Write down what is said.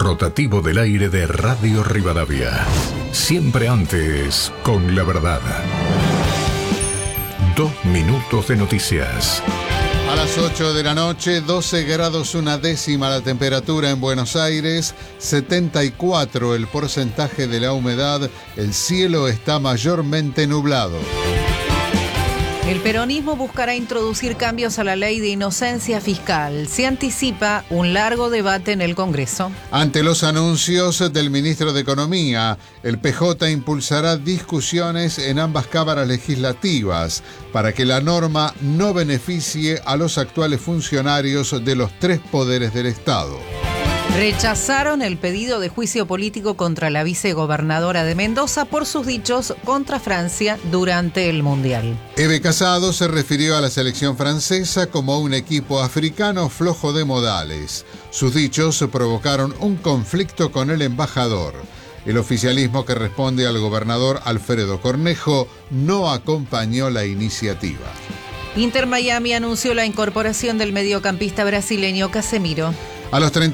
rotativo del aire de Radio Rivadavia. Siempre antes, con la verdad. 2 minutos de noticias. A las 8 de la noche, 12 grados 1/10 la temperatura en Buenos Aires, 74 el porcentaje de la humedad, el cielo está mayormente nublado. El peronismo buscará introducir cambios a la ley de inocencia fiscal. Se anticipa un largo debate en el Congreso. Ante los anuncios del ministro de Economía, el PJ impulsará discusiones en ambas cámaras legislativas para que la norma no beneficie a los actuales funcionarios de los 3 poderes del Estado. Rechazaron el pedido de juicio político contra la vicegobernadora de Mendoza por sus dichos contra Francia durante el Mundial. Eve Casado se refirió a la selección francesa como un equipo africano flojo de modales. Sus dichos provocaron un conflicto con el embajador. El oficialismo que responde al gobernador Alfredo Cornejo no acompañó la iniciativa. Inter Miami anunció la incorporación del mediocampista brasileño Casemiro. A los